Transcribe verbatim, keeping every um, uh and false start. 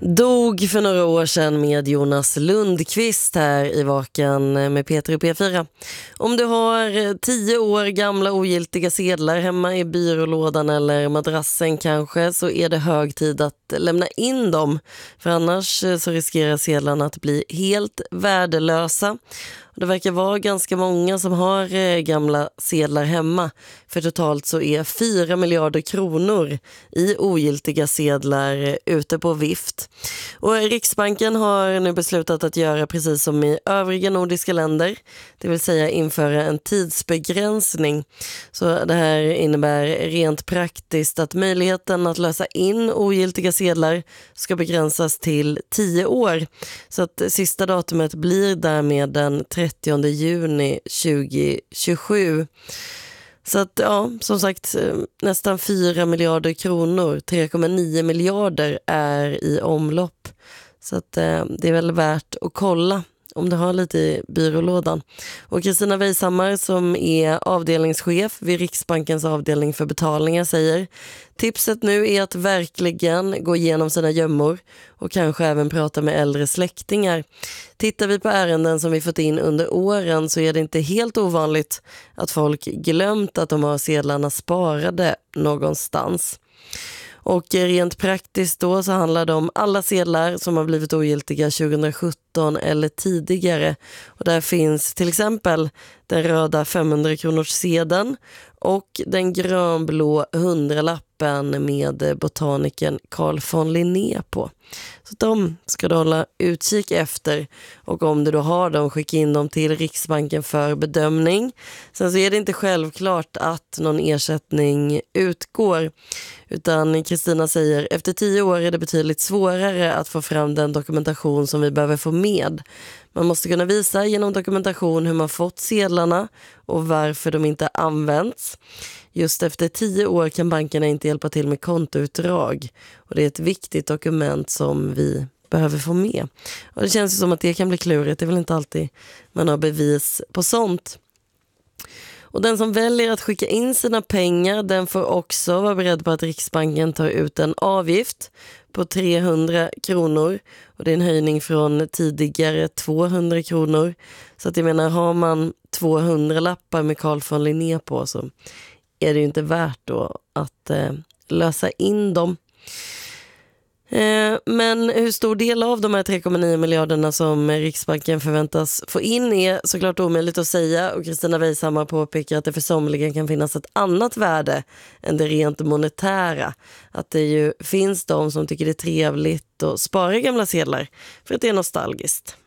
Dog för några år sedan med Jonas Lundqvist här i Vaken med Peter och P fyra. Om du har tio år gamla ogiltiga sedlar hemma i byrålådan eller madrassen kanske, så är det hög tid att lämna in dem. För annars så riskerar sedlarna att bli helt värdelösa. Det verkar vara ganska många som har gamla sedlar hemma. För totalt så är fyra miljarder kronor i ogiltiga sedlar ute på vift. Och Riksbanken har nu beslutat att göra precis som i övriga nordiska länder. Det vill säga införa en tidsbegränsning. Så det här innebär rent praktiskt att möjligheten att lösa in ogiltiga sedlar ska begränsas till tio år. Så att sista datumet blir därmed den trettionde juni tjugohundratjugosju. Så att ja, som sagt, nästan fyra miljarder kronor, tre komma nio miljarder är i omlopp. Så att eh, det är väl värt att kolla om du har lite i byrålådan. Och Kristina Weishammar som är avdelningschef vid Riksbankens avdelning för betalningar säger: tipset nu är att verkligen gå igenom sina gömmor och kanske även prata med äldre släktingar. Tittar vi på ärenden som vi fått in under åren så är det inte helt ovanligt att folk glömt att de har sedlarna sparade någonstans. Och rent praktiskt då så handlar det om alla sedlar som har blivit ogiltiga tjugosjutton eller tidigare. Och där finns till exempel den röda femhundra kronors sedeln och den grönblå hundralappen med botanikern Carl von Linné på. Så de ska du hålla utkik efter, och om du då har dem, skicka in dem till Riksbanken för bedömning. Sen så är det inte självklart att någon ersättning utgår, utan Kristina säger efter tio år är det betydligt svårare att få fram den dokumentation som vi behöver få med. Man måste kunna visa genom dokumentation hur man fått sedlarna och varför de inte används. Just efter tio år kan bankerna inte hjälpa till med kontoutdrag, och det är ett viktigt dokument som vi behöver få med. Och det känns ju som att det kan bli klurigt, det är väl inte alltid man har bevis på sånt. Och den som väljer att skicka in sina pengar, den får också vara beredd på att Riksbanken tar ut en avgift på trehundra kronor. Och det är en höjning från tidigare tvåhundra kronor. Så att jag menar, har man tvåhundra lappar med Carl von Linné på så är det ju inte värt då att eh, lösa in dem. Eh, men hur stor del av de här tre komma nio miljarderna som Riksbanken förväntas få in är såklart omöjligt att säga, och Kristina Weishammar påpekar att det för somliga kan finnas ett annat värde än det rent monetära. Att det ju finns de som tycker det är trevligt att spara gamla sedlar för att det är nostalgiskt.